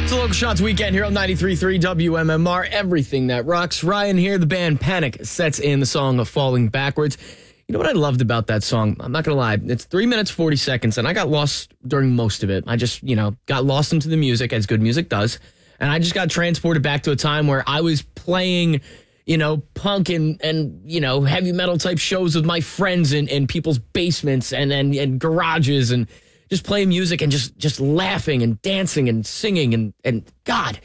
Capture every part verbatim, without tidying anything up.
It's the Local Shots Weekend here on ninety-three point three W M M R. Everything that rocks. Ryan here. The band Panic sets in the song of Falling Backwards. You know what I loved about that song? I'm not going to lie. It's three minutes, forty seconds, and I got lost during most of it. I just, you know, got lost into the music, as good music does. And I just got transported back to a time where I was playing, you know, punk and, and you know, heavy metal type shows with my friends in, in people's basements and, and, and garages and just playing music and just, just laughing and dancing and singing and, and God,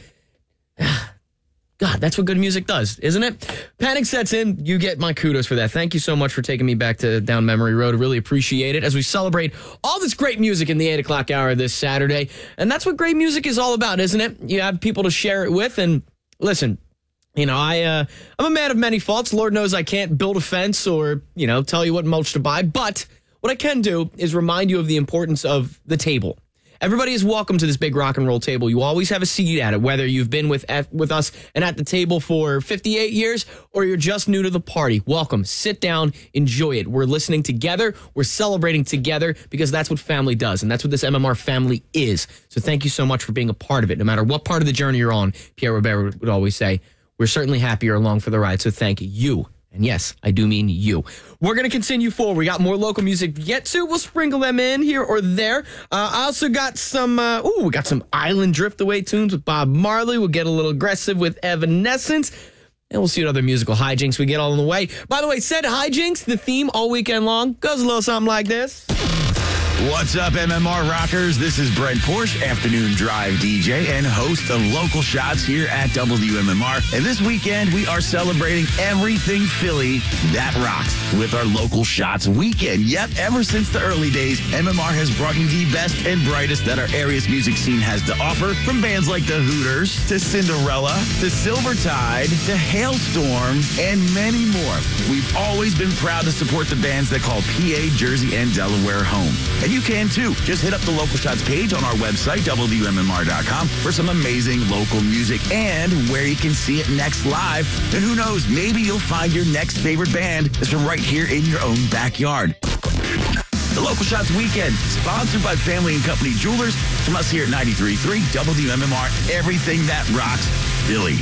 God, that's what good music does, isn't it? Panic sets in. You get my kudos for that. Thank you so much for taking me back to down memory road. I really appreciate it as we celebrate all this great music in the eight o'clock hour this Saturday. And that's what great music is all about, isn't it? You have people to share it with. And listen, you know, I, uh, I'm a man of many faults. Lord knows I can't build a fence or, you know, tell you what mulch to buy. But what I can do is remind you of the importance of the table. Everybody is welcome to this big rock and roll table. You always have a seat at it, whether you've been with with us and at the table for fifty-eight years or you're just new to the party. Welcome. Sit down. Enjoy it. We're listening together. We're celebrating together because that's what family does, and that's what this M M R family is. So thank you so much for being a part of it. No matter what part of the journey you're on, Pierre Robert would always say, we're certainly happy you're along for the ride, so thank you. And yes, I do mean you. We're going to continue forward. We got more local music to get to. We'll sprinkle them in here or there. Uh, I also got some, uh, ooh, we got some Island Driftaway tunes with Bob Marley. We'll get a little aggressive with Evanescence. And we'll see what other musical hijinks we get all on the way. By the way, said hijinks, the theme all weekend long, goes a little something like this. What's up, M M R rockers? This is Brent Porsche, afternoon drive D J and host of Local Shots here at W M M R. And this weekend, we are celebrating everything Philly that rocks with our Local Shots weekend. Yep, ever since the early days, M M R has brought you the best and brightest that our area's music scene has to offer, from bands like the Hooters, to Cinderella, to Silvertide, to Hailstorm, and many more. We've always been proud to support the bands that call P A, Jersey, and Delaware home. And you can too. Just hit up the Local Shots page on our website, W M M R dot com, for some amazing local music and where you can see it next live. And who knows, maybe you'll find your next favorite band is from right here in your own backyard. The Local Shots Weekend, sponsored by Family and Company Jewelers, from us here at ninety-three point three W M M R. Everything that rocks Philly.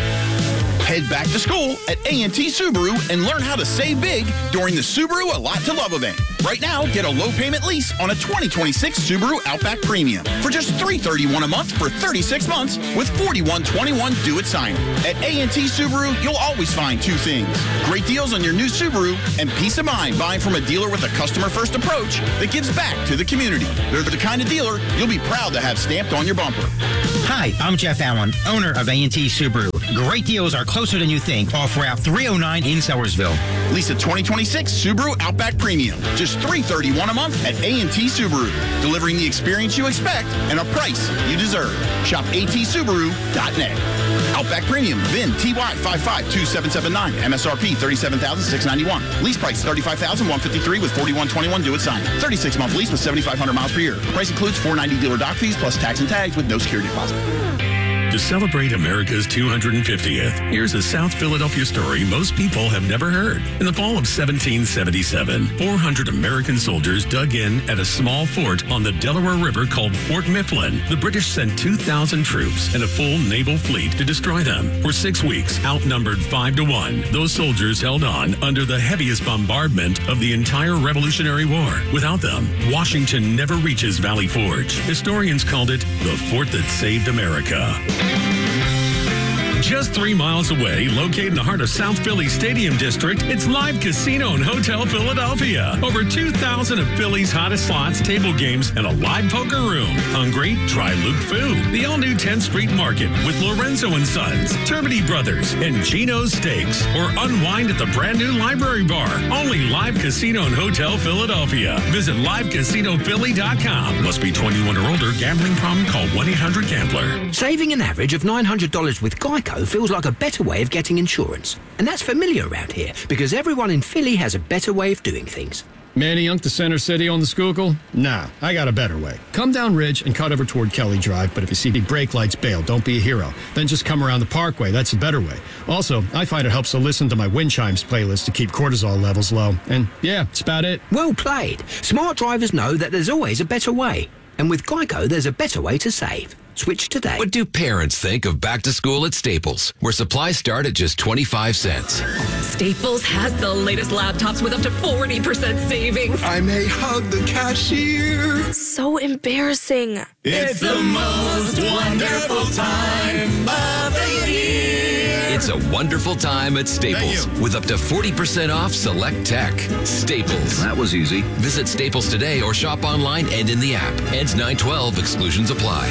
Head back to school at A and T Subaru and learn how to save big during the Subaru A Lot to Love event. Right now, get a low-payment lease on a twenty twenty-six Subaru Outback Premium for just three hundred thirty-one dollars a month for thirty-six months with forty-one twenty-one due at signing. At A and T Subaru, you'll always find two things: great deals on your new Subaru and peace of mind buying from a dealer with a customer-first approach that gives back to the community. They're the kind of dealer you'll be proud to have stamped on your bumper. Hi, I'm Jeff Allen, owner of A and T Subaru. Great deals are closer than you think off Route three oh nine in Sellersville. Lease a twenty twenty-six Subaru Outback Premium, just three hundred thirty-one dollars a month at A and T Subaru. Delivering the experience you expect and a price you deserve. Shop A T Subaru dot net. Outback Premium, V I N T Y five five two seven seven nine, M S R P thirty-seven thousand six hundred ninety-one dollars. Lease price thirty-five thousand one hundred fifty-three dollars with forty-one twenty-one due at signing. thirty-six month lease with seventy-five hundred miles per year. Price includes four hundred ninety dealer dock fees plus tax and tags with no security deposit. To celebrate America's two hundred fiftieth, here's a South Philadelphia story most people have never heard. In the fall of seventeen seventy-seven, four hundred American soldiers dug in at a small fort on the Delaware River called Fort Mifflin. The British sent two thousand troops and a full naval fleet to destroy them. For six weeks, outnumbered five to one, those soldiers held on under the heaviest bombardment of the entire Revolutionary War. Without them, Washington never reaches Valley Forge. Historians called it the fort that saved America. Just three miles away, located in the heart of South Philly Stadium District, it's Live Casino and Hotel Philadelphia. Over two thousand of Philly's hottest slots, table games, and a live poker room. Hungry? Try Luke Fu. The all-new tenth Street Market with Lorenzo and Sons, Termity Brothers, and Gino's Steaks. Or unwind at the brand-new Library Bar. Only Live Casino and Hotel Philadelphia. Visit live casino philly dot com. Must be twenty-one or older. Gambling problem? Call one eight hundred gambler. Saving an average of nine hundred dollars with Geico feels like a better way of getting insurance. And that's familiar around here, because everyone in Philly has a better way of doing things. Manny Young to Center City on the Schuylkill? Nah, I got a better way. Come down Ridge and cut over toward Kelly Drive, but if you see big brake lights, bail. Don't be a hero. Then just come around the Parkway. That's a better way. Also, I find it helps to listen to my wind chimes playlist to keep cortisol levels low. And yeah, that's about it. Well played. Smart drivers know that there's always a better way. And with Geico, there's a better way to save. Switch today. What do parents think of back to school at Staples, where supplies start at just twenty-five cents? Staples has the latest laptops with up to forty percent savings. I may hug the cashier. So embarrassing. It's the most wonderful time of the year. It's a wonderful time at Staples with up to forty percent off select tech. Staples. That was easy. Visit Staples today or shop online and in the app. Ends nine twelve. Exclusions apply.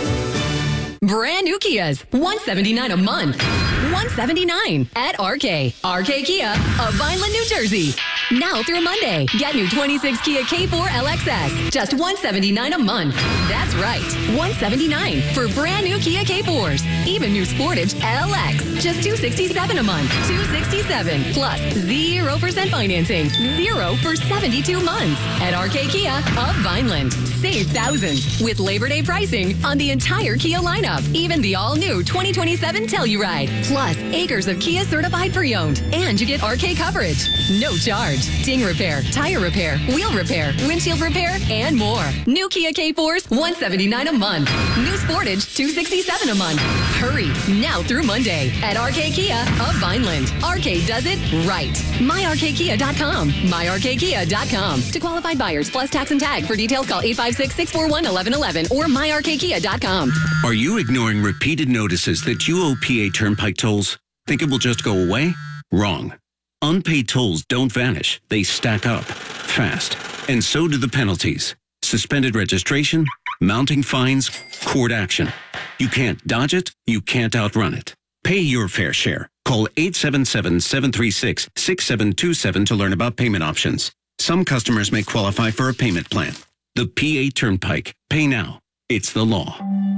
Brand new Kias, one seventy-nine a month. one seventy-nine at R K. R K Kia of Vineland, New Jersey. Now through Monday, get new twenty-six Kia K four L X S, just one seventy-nine a month. That's right, one seventy-nine for brand new Kia K fours. Even new Sportage L X, just two sixty-seven a month. two sixty-seven plus zero percent financing, zero for seventy-two months at R K Kia of Vineland. Save thousands with Labor Day pricing on the entire Kia lineup, even the all-new twenty twenty-seven Telluride, plus acres of Kia certified pre-owned, and you get R K coverage, no charge. Ding repair, tire repair, wheel repair, windshield repair, and more. New Kia K fours, one seventy-nine a month. New Sportage, two sixty-seven a month. Hurry, now through Monday at R K Kia of Vineland. R K does it right. my r k kia dot com. my r k kia dot com. To qualified buyers, plus tax and tag. For details, call eight five six, six four one, one one one one or my r k kia dot com. Are you ignoring repeated notices that you owe P A Turnpike tolls? Think it will just go away? Wrong. Unpaid tolls don't vanish. They stack up fast. And so do the penalties. Suspended registration, mounting fines, court action. You can't dodge it. You can't outrun it. Pay your fair share. Call eight seven seven, seven three six, six seven two seven to learn about payment options. Some customers may qualify for a payment plan. The P A Turnpike. Pay now. It's the law.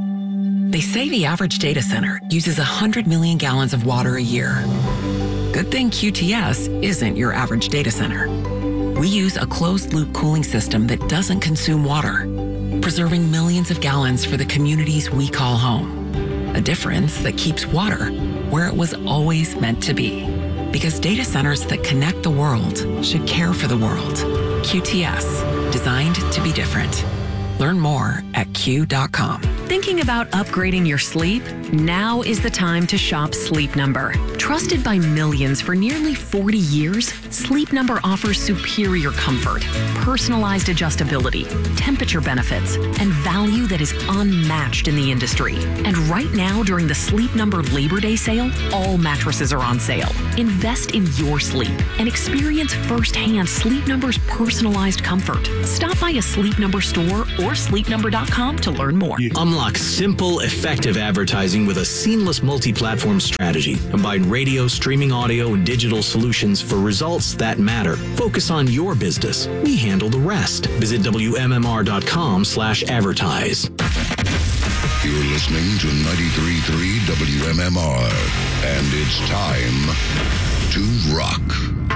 They say the average data center uses one hundred million gallons of water a year. Good thing Q T S isn't your average data center. We use a closed-loop cooling system that doesn't consume water, preserving millions of gallons for the communities we call home. A difference that keeps water where it was always meant to be. Because data centers that connect the world should care for the world. Q T S, designed to be different. Learn more at Q dot com. Thinking about upgrading your sleep? Now is the time to shop Sleep Number. Trusted by millions for nearly forty years, Sleep Number offers superior comfort, personalized adjustability, temperature benefits, and value that is unmatched in the industry. And right now, during the Sleep Number Labor Day sale, all mattresses are on sale. Invest in your sleep and experience firsthand Sleep Number's personalized comfort. Stop by a Sleep Number store or sleep number dot com to learn more. Unlock simple, effective advertising with a seamless multi-platform strategy. Combine radio, streaming audio, and digital solutions for results that matter. Focus on your business. We handle the rest. Visit W M M R dot com slash advertise. You're listening to ninety-three point three W M M R, and it's time to rock.